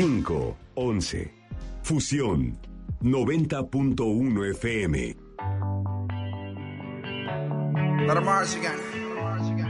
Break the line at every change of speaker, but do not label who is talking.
511. Fusión 90.1 FM.
Let 'em march again.